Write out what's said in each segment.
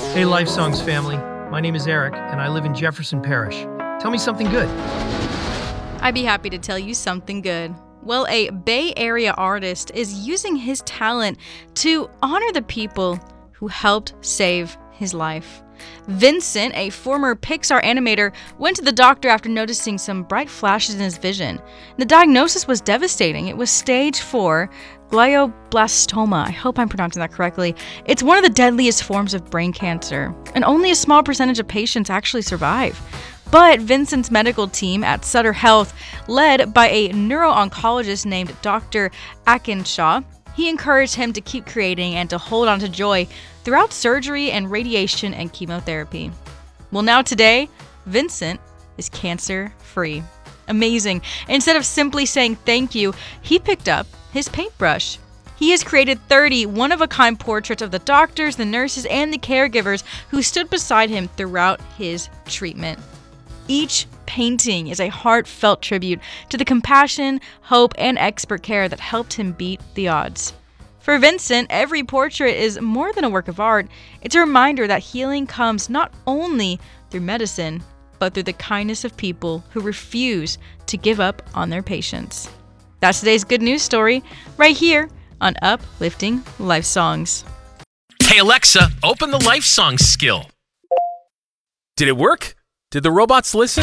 Hey, Life Songs family. My name is Eric, and I live in Jefferson Parish. Tell me something good. I'd be happy to tell you something good. Well, a Bay Area artist is using his talent to honor the people who helped save his life. Vincent, a former Pixar animator, went to the doctor after noticing some bright flashes in his vision. The diagnosis was devastating. It was stage 4 glioblastoma. I hope I'm pronouncing that correctly. It's one of the deadliest forms of brain cancer, and only a small percentage of patients actually survive. But Vincent's medical team at Sutter Health, led by a neuro-oncologist named Dr. Akinshaw, he encouraged him to keep creating and to hold on to joy throughout surgery and radiation and chemotherapy. Well, now today, Vincent is cancer-free. Amazing. Instead of simply saying thank you, he picked up his paintbrush. He has created 30 one-of-a-kind portraits of the doctors, the nurses, and the caregivers who stood beside him throughout his treatment. Each painting is a heartfelt tribute to the compassion, hope, and expert care that helped him beat the odds. For Vincent, every portrait is more than a work of art. It's a reminder that healing comes not only through medicine, but through the kindness of people who refuse to give up on their patients. That's today's good news story, right here on Uplifting Life Songs. Hey Alexa, open the Life Songs skill. Did it work? Did the robots listen?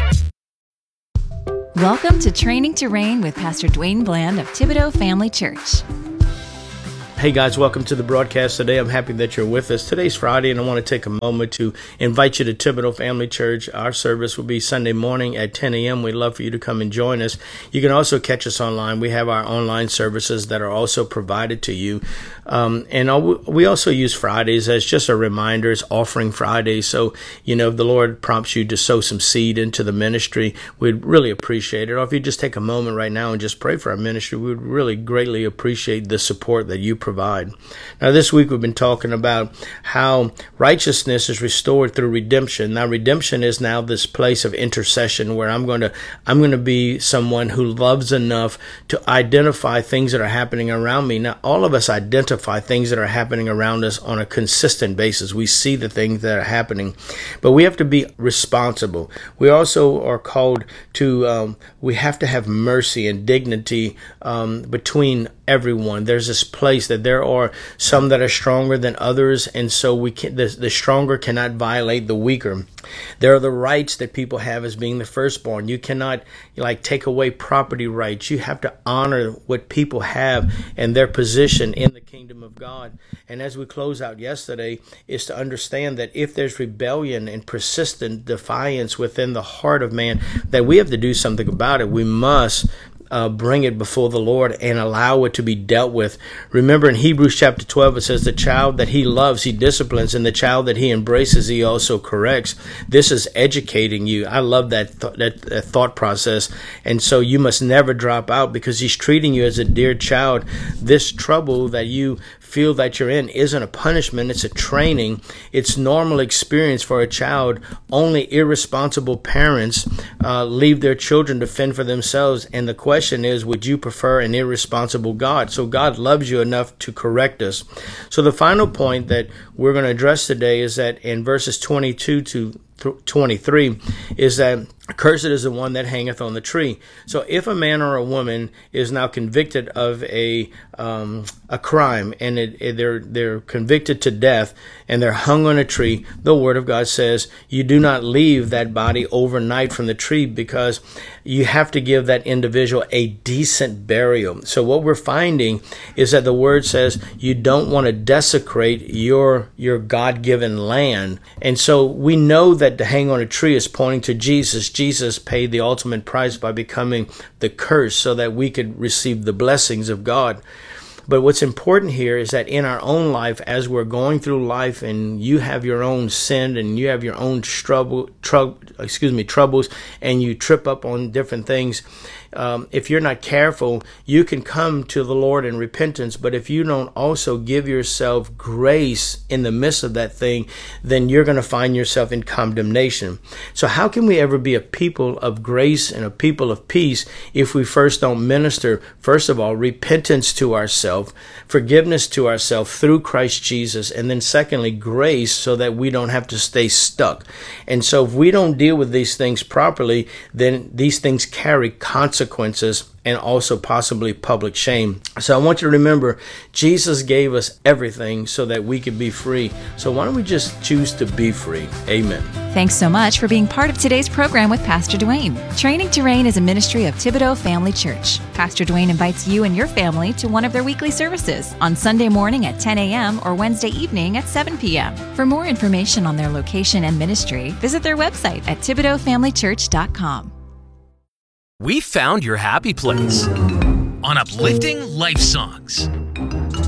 Welcome to Training to Reign with Pastor Dwayne Bland of Thibodaux Family Church. Hey guys, welcome to the broadcast today. I'm happy that you're with us. Today's Friday, and I want to take a moment to invite you to Thibodaux Family Church. Our service will be Sunday morning at 10 a.m. We'd love for you to come and join us. You can also catch us online. We have our online services that are also provided to you. We also use Fridays as just a reminder. It's Offering Friday. So, if the Lord prompts you to sow some seed into the ministry, we'd really appreciate it. Or if you just take a moment right now and just pray for our ministry, we would really greatly appreciate the support that you provide. Now, this week we've been talking about how righteousness is restored through redemption. Now, redemption is now this place of intercession where I'm going to be someone who loves enough to identify things that are happening around me. Now, all of us identify things that are happening around us on a consistent basis. We see the things that are happening, but we have to be responsible. We also are called to, we have to have mercy and dignity between everyone. There's this place that there are some that are stronger than others, and so the stronger cannot violate the weaker. There are the rights that people have as being the firstborn. You cannot take away property rights. You have to honor what people have and their position in the kingdom of God. And as we close out yesterday, is to understand that if there's rebellion and persistent defiance within the heart of man, that we have to do something about it. We must bring it before the Lord and allow it to be dealt with. Remember in Hebrews chapter 12, it says the child that he loves, he disciplines, and the child that he embraces, he also corrects. This is educating you. I love that thought process. And so you must never drop out because he's treating you as a dear child. This trouble that you feel that you're in isn't a punishment, it's a training. It's normal experience for a child. Only irresponsible parents leave their children to fend for themselves. And the question is, would you prefer an irresponsible God? So God loves you enough to correct us. So the final point that we're going to address today is that in verses 22 to 23 is that cursed is the one that hangeth on the tree. So if a man or a woman is now convicted of a crime and they're convicted to death and they're hung on a tree, the Word of God says you do not leave that body overnight from the tree because you have to give that individual a decent burial. So what we're finding is that the Word says you don't want to desecrate your God-given land. And so we know that to hang on a tree is pointing to Jesus. Jesus paid the ultimate price by becoming the curse so that we could receive the blessings of God. But what's important here is that in our own life, as we're going through life and you have your own sin and you have your own troubles and you trip up on different things, if you're not careful, you can come to the Lord in repentance, but if you don't also give yourself grace in the midst of that thing, then you're going to find yourself in condemnation. So how can we ever be a people of grace and a people of peace if we first don't minister, first of all, repentance to ourselves, forgiveness to ourselves through Christ Jesus, and then secondly, grace so that we don't have to stay stuck. And so if we don't deal with these things properly, then these things carry consequences and also possibly public shame. So I want you to remember, Jesus gave us everything so that we could be free. So why don't we just choose to be free? Amen. Thanks so much for being part of today's program with Pastor Dwayne. Training to Reign is a ministry of Thibodaux Family Church. Pastor Dwayne invites you and your family to one of their weekly services on Sunday morning at 10 a.m. or Wednesday evening at 7 p.m. For more information on their location and ministry, visit their website at ThibodauxFamilyChurch.com. We found your happy place on Uplifting Life Songs.